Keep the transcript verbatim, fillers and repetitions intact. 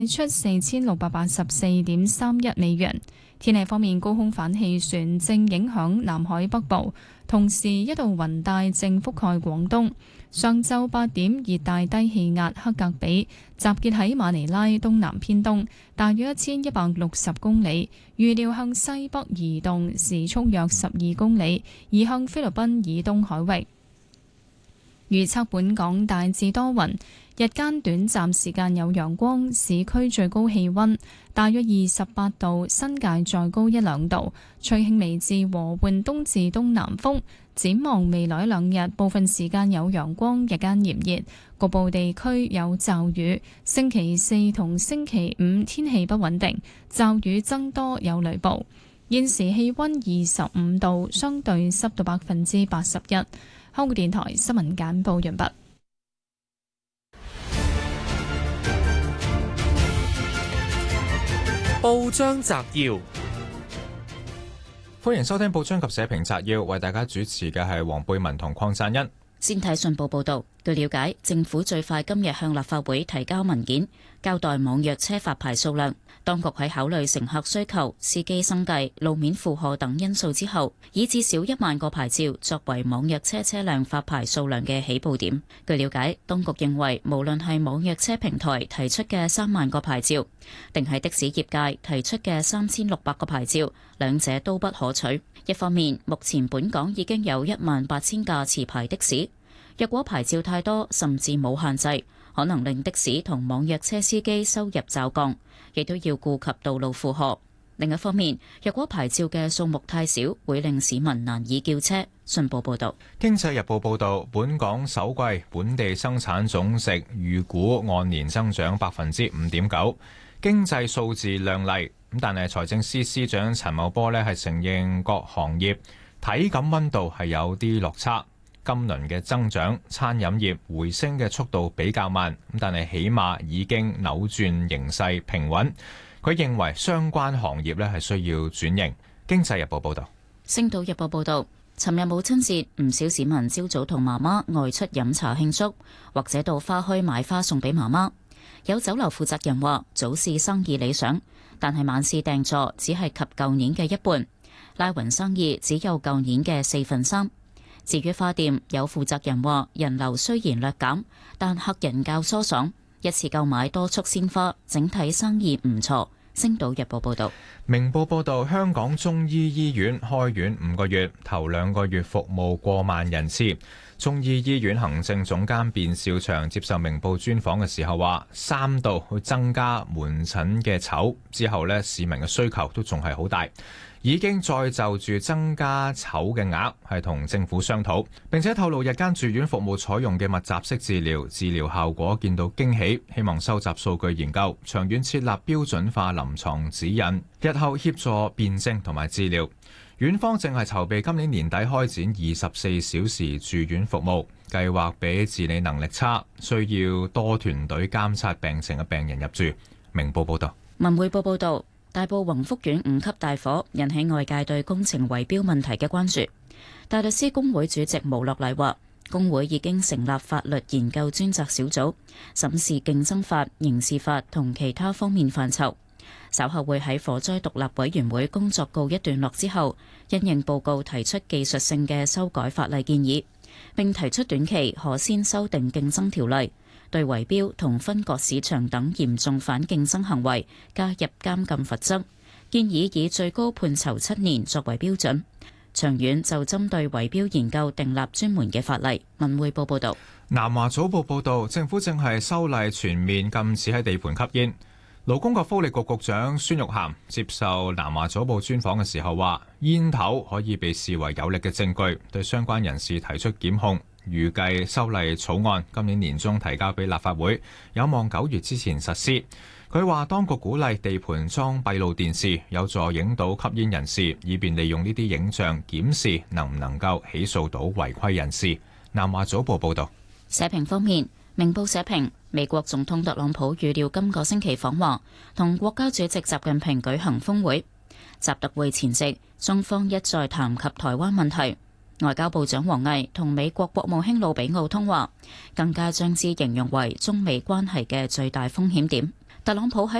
出四千六百八十四點三一美元。天氣方面，高空反氣旋正影響南海北部，同時一道雲帶正覆蓋廣東。上晝八點，熱帶低氣壓克格比集結喺馬尼拉東南偏東，大約一千一百六十公里，預料向西北移動，時速約十二公里，移向菲律賓以東海域。預測本港大致多雲，日間短暫時間有陽光，市區最高氣溫大約二十八度，新界再高一兩度，吹輕微至和緩東至東南風。展望未來兩日，部分時間有陽光，日間炎熱，局部地區有驟雨。星期四同星期五天氣不穩定，驟雨增多，有雷暴。現時氣溫二十五度，相對濕度百分之八十一。香港電台新聞簡報完畢。 報章摘要，歡迎收聽報章及社評摘要，為大家主持嘅係黃貝文同鄺贊恩。 先睇信報報道，據了解，政府最快今日向立法會提交文件，交代網約車發牌數量。當局喺考慮乘客需求、司機生計、路面負荷等因素之後，以至少一萬個牌照作為網約車車輛發牌數量嘅起步點。據了解，當局認為無論係網約車平台提出嘅三萬個牌照，定係的士業界提出嘅三千六百個牌照，兩者都不可取。一方面，目前本港已經有一萬八千架持牌的士，若果牌照太多，甚至冇限制，可能令的士同網約車司機收入驟降，亦都要顧及道路負荷。另一方面，若果牌照嘅數目太少，會令市民難以叫車。信報報導， 《經濟日報》報導，本港首季本地生產總值預估按年增長百分之五點九，經濟數字亮麗。咁但係財政司司長陳茂波呢係承認各行業體感溫度係有啲落差。今輪嘅增長，餐飲業回升嘅速度比較慢，咁但係起碼已經扭轉形勢平穩。佢認為相關行業呢係需要轉型。經濟日報報導， 星島日報報導，尋日母親節，唔少市民朝早同媽媽外出飲茶慶祝，或者到花墟買花送俾媽媽。有酒樓負責人話，早市生意理想，但係晚市訂座只係及舊年嘅一半，拉勻生意只有舊年嘅四分三。至於花店，有負責人話，人流雖然略減，但客人較疏爽，一次購買多束鮮花，整體生意唔錯。星島日報報道。 明報報道，香港中醫醫院開院五個月，頭兩個月服務過萬人次。中醫醫院行政總監卞兆祥接受明報專訪嘅時候話，三度去增加門診嘅籌之後呢，市民嘅需求都仲係好大。已經再就住增加籌嘅額係同政府商討，並且透露日間住院服務採用嘅密集式治療，治療效果見到驚喜，希望收集數據研究，長遠設立標準化臨床指引，日後協助辨證同埋治療。院方正係籌備今年年底開展二十四小時住院服務，計劃俾治理能力差、需要多團隊監察病情嘅病人入住。明報報道。 文匯報報道。大埔宏福苑五級大火引起外界對工程圍標問題嘅關注。大律師公會主席毛樂麗話，公會已經成立法律研究專責小組，審視競爭法、刑事法同其他方面範疇。稍後會喺火災獨立委員會工作告一段落之後，因應報告提出技術性嘅修改法例建議，並提出短期可先修訂競爭條例，對圍標同分割市場等嚴重反競爭行為加入監禁罰則，建議以最高判囚七年作為標準。長遠就針對圍標研究訂立專門嘅法例。文匯報報道。 南華早報報道，政府正係修例全面禁止喺地盤吸煙。勞工及福利局局長孫玉菡接受南華早報專訪嘅時候話，煙頭可以被視為有力嘅證據，對相關人士提出檢控。預計修例草案今年年中提交俾立法會，有望九月之前實施。佢話當局鼓勵地盤裝閉路電視，有助影到吸煙人士，以便利用呢啲影像檢視能唔能夠起訴到違規人士。南華早報報道。 社評方面，明報社評，美國總統特朗普預料今個星期訪華，同國家主席習近平舉行峰會。習特會前夕，中方一再談及台灣問題。外交部長王毅同美國國務卿魯比奧通話，更加將之形容為中美關係嘅最大風險點。 特朗普喺